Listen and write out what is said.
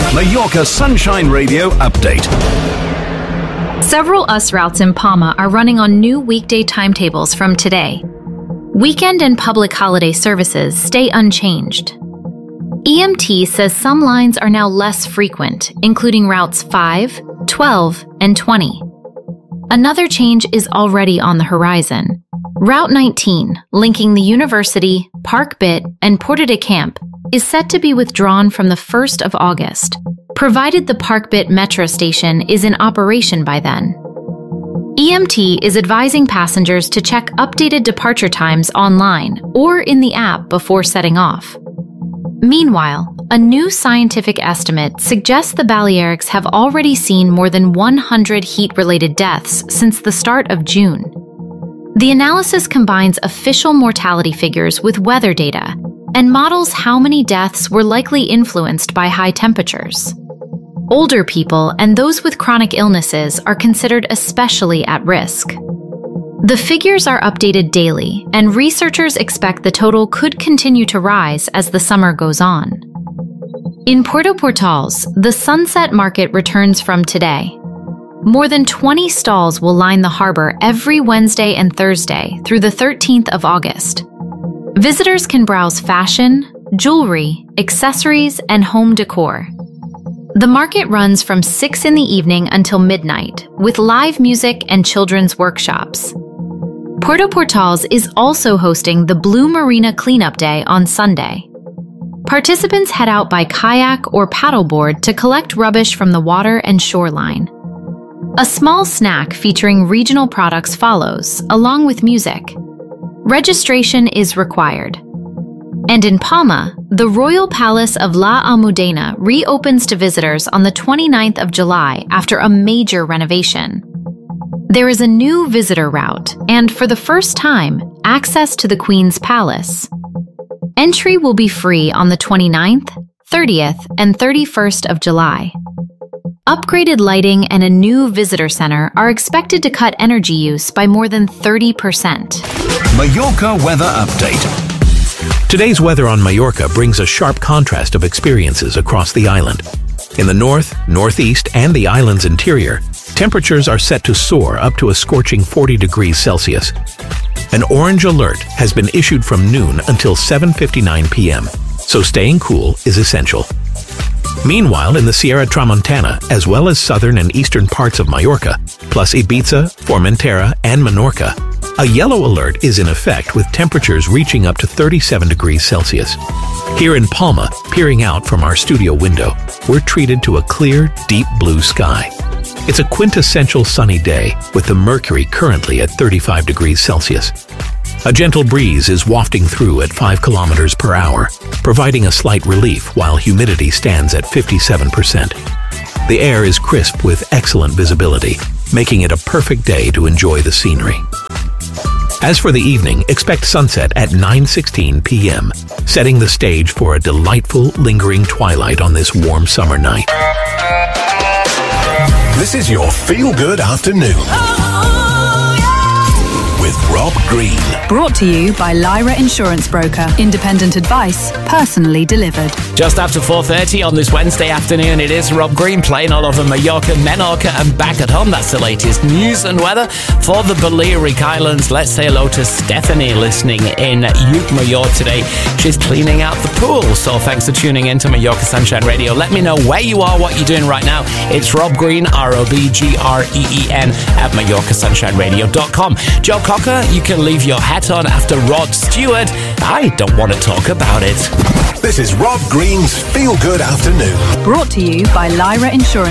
Mallorca Sunshine Radio update. Several US routes in Palma are running on new weekday timetables from today. Weekend and public holiday services stay unchanged. EMT says some lines are now less frequent, including routes 5, 12, and 20. Another change is already on the horizon. Route 19, linking the University, Park Bit, and Porta de Camp, is set to be withdrawn from the 1st of August, provided the Park Bit metro station is in operation by then. EMT is advising passengers to check updated departure times online or in the app before setting off. Meanwhile, a new scientific estimate suggests the Balearics have already seen more than 100 heat-related deaths since the start of June. The analysis combines official mortality figures with weather data and models how many deaths were likely influenced by high temperatures. Older people and those with chronic illnesses are considered especially at risk. The figures are updated daily, and researchers expect the total could continue to rise as the summer goes on. In Puerto Portals, the Sunset Market returns from today. More than 20 stalls will line the harbor every Wednesday and Thursday through the 13th of August. Visitors can browse fashion, jewelry, accessories, and home decor. The market runs from 6 in the evening until midnight, with live music and children's workshops. Puerto Portals is also hosting the Blue Marina Cleanup Day on Sunday. Participants head out by kayak or paddleboard to collect rubbish from the water and shoreline. A small snack featuring regional products follows, along with music. Registration is required. And in Palma, the Royal Palace of La Almudena reopens to visitors on the 29th of July after a major renovation. There is a new visitor route, and for the first time, access to the Queen's Palace. Entry will be free on the 29th, 30th, and 31st of July. Upgraded lighting and a new visitor center are expected to cut energy use by more than 30%. Mallorca weather update. Today's weather on Mallorca brings a sharp contrast of experiences across the island. In the north, northeast, and the island's interior, temperatures are set to soar up to a scorching 40 degrees Celsius. An orange alert has been issued from noon until 7:59 p.m., so staying cool is essential. Meanwhile, in the Sierra Tramontana, as well as southern and eastern parts of Mallorca, plus Ibiza, Formentera, and Menorca, a yellow alert is in effect with temperatures reaching up to 37 degrees Celsius. Here in Palma, peering out from our studio window, we're treated to a clear, deep blue sky. It's a quintessential sunny day, with the mercury currently at 35 degrees Celsius. A gentle breeze is wafting through at 5 kilometers per hour, providing a slight relief while humidity stands at 57%. The air is crisp with excellent visibility, making it a perfect day to enjoy the scenery. As for the evening, expect sunset at 9:16 p.m., setting the stage for a delightful, lingering twilight on this warm summer night. This is your feel-good afternoon. With Rob Green. Brought to you by Lyra Insurance Broker. Independent advice, personally delivered. Just after 4:30 on this Wednesday afternoon, it is Rob Green playing all over Mallorca, Menorca and back at home. That's the latest news and weather for the Balearic Islands. Let's say hello to Stephanie listening in Ucmayor today. She's cleaning out the pool. So thanks for tuning in to Mallorca Sunshine Radio. Let me know where you are, what you're doing right now. It's Rob Green, ROBGREEN at MallorcaSunshineRadio.com. Joe Cocker, you can leave your hat on after Rod Stewart. I don't want to talk about it. This is Rob Green's Feel Good Afternoon. Brought to you by Lyra Insurance.